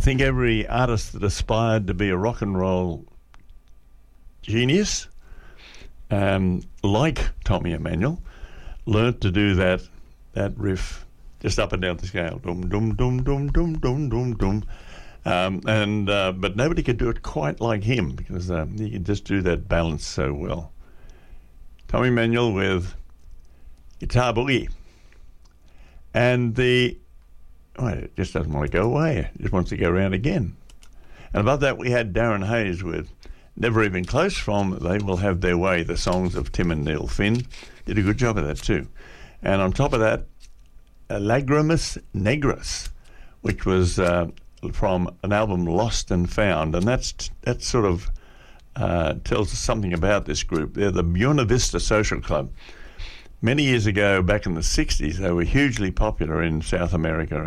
think every artist that aspired to be a rock and roll genius, like Tommy Emmanuel, learnt to do that riff just up and down the scale, dum dum dum dum dum dum dum dum, but nobody could do it quite like him because he could just do that balance so well. Tommy Emmanuel with Guitar Boogie, and it just doesn't want to go away. It just wants to go around again. And above that, we had Darren Hayes with Never Even Close from They Will Have Their Way, the songs of Tim and Neil Finn. Did a good job of that too. And on top of that, Lagrimas Negras, which was from an album Lost and Found. And that sort of tells us something about this group. They're the Buena Vista Social Club. Many years ago, back in the 60s, they were hugely popular in South America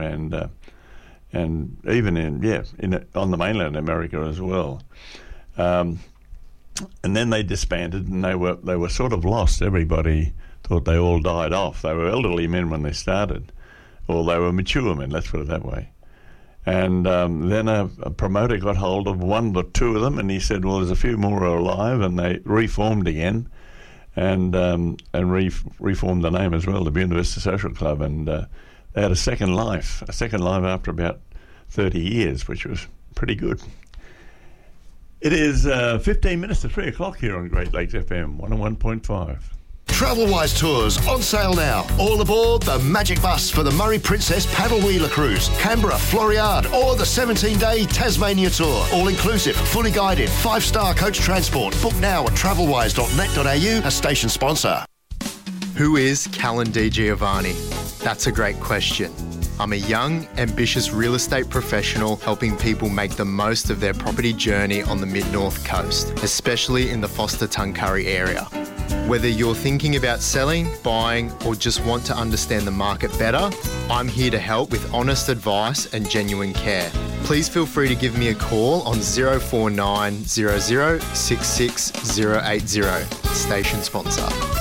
and even on the mainland America as well. And then they disbanded, and they were sort of lost. Everybody thought they all died off. They were elderly men when they started, or they were mature men, let's put it that way. And then a promoter got hold of one or two of them, and he said, well, there's a few more alive, and they reformed again and reformed the name as well, the Buena Vista Social Club, and they had a second life after about 30 years, which was pretty good. It is 15 minutes to 3 o'clock here on Great Lakes FM 101.5. Travelwise Tours on sale now. All aboard the Magic Bus for the Murray Princess Paddle Wheeler Cruise, Canberra, Floriade, or the 17-day Tasmania Tour. All inclusive, fully guided, 5-star coach transport. Book now at travelwise.net.au, a station sponsor. Who is Callan Di Giovanni? That's a great question. I'm a young, ambitious real estate professional helping people make the most of their property journey on the Mid-North Coast, especially in the Foster-Tuncurry area. Whether you're thinking about selling, buying, or just want to understand the market better, I'm here to help with honest advice and genuine care. Please feel free to give me a call on 049 00 66 080, station sponsor.